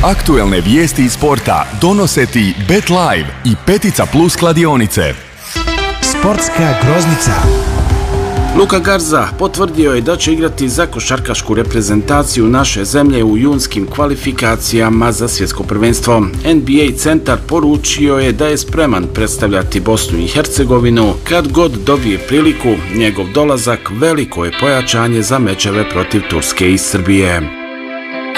Aktuelne vijesti iz sporta donose ti Bet Live i Petica Plus kladionice. Sportska groznica. Luka Garza potvrdio je da će igrati za košarkašku reprezentaciju naše zemlje u junskim kvalifikacijama za svjetsko prvenstvo. NBA centar poručio je da je spreman predstavljati Bosnu i Hercegovinu kad god dobije priliku. Njegov dolazak veliko je pojačanje za mečeve protiv Turske i Srbije.